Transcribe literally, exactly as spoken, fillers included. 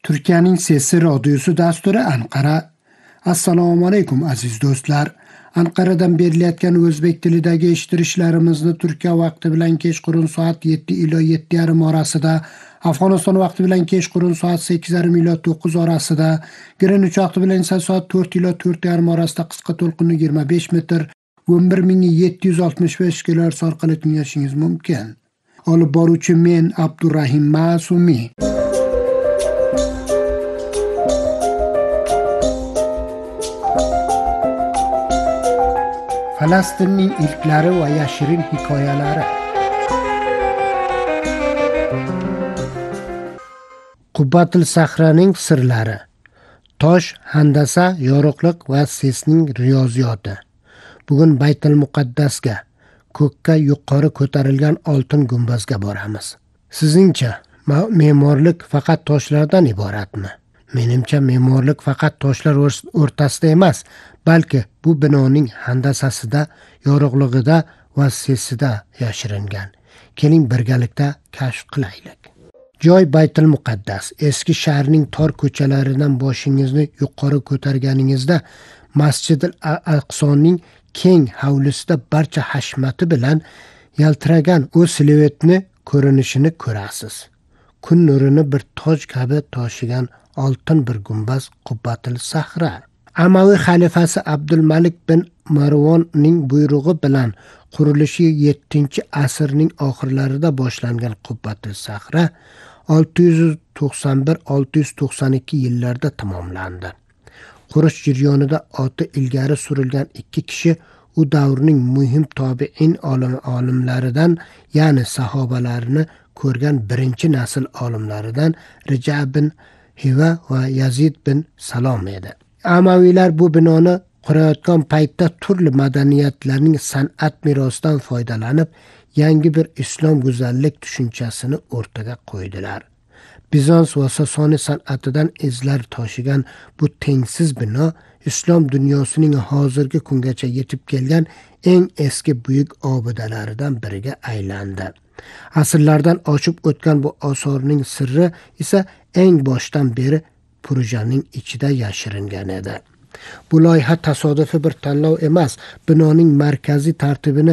Turkiyaning Sesi radiosi dasturi Anqara. Assalomu alaykum aziz do'stlar. Anqaradan berilayotgan o'zbek tilidagi eshittirishlarimizni Turkiya vaqti bilan kechqurun soat yetti ila yetti yarim orasida, Afg'oniston vaqti bilan kechqurun soat sakkiz yarim ila to'qqiz orasida, Greenwich vaqti bilan esa soat to'rt ila to'rt yarim orasida qisqa to'lqinli yigirma besh metr o'n bir ming yetti yuz oltmish besh kilohertz orqali tinglashingiz mumkin. Olib boruvchi men Abdurrahim Ma'sumi. Falastinning ilklari va yashirin hikoyalari. Qubbatul Sahraning sirlari. Tosh, handasa, yorug'lik va sesning riyoziyoti. Bugun Baytul Muqaddasga, ko'kka yuqori ko'tarilgan oltin gumbazga boramiz. Sizningcha, me'morlik faqat toshlardan iboratmi? Menimcha me'morlik faqat toshlar o'rtasida emas, balki bu binoning handasasida, yorug'ligida va sesida yashiringan. Keling birgalikda kashf qilaylik. Joy Baytul Muqaddas. Eski shaharning tor ko'chalaridan boshingizni yuqori ko'targaningizda Masjidil Aqsoning keng hovlisida barcha hashmati bilan yaltiragan o silvetni ko'rinishini ko'rasiz. Kun nurini bir toj kabi toshigan oltin bir gumbaz Qubbatul Sahra. Amaviy xalifasi Abdulmalik bin Marvonning buyrug'i bilan qurilishi yettinchi asrning oxirlarida boshlangan Qubbatul Sahra olti yuz to'qson bir olti yuz to'qson ikki yillarda tamomlandi. Qurish jarayonida oti ilgari surilgan ikki kishi u davrning muhim tobiin olimlaridan, ya'ni sahobalarni ko'rgan birinchi nasl olimlaridan Rija bin Hiva va Yazid bin Salom edi. Amaviylar bu binoni qurayotgan paytda turli madaniyatlarning san'at merosidan foydalanib, yangi bir islom go'zallik tushunchasini o'rtaga qo'ydilar. Bizans va Sasoniy san'atidan izlar toshigan bu tengsiz bino islom dunyosining hozirgi kungacha yetib kelgan eng eski buyuk obidalaridan biriga aylandi. Asrlardan oshib o'tgan bu osorning sirri esa eng boshdan beri projening ichida yashiringan edi. Bu loyiha tasodifiy bir tanlov emas, binoning markaziy tartibini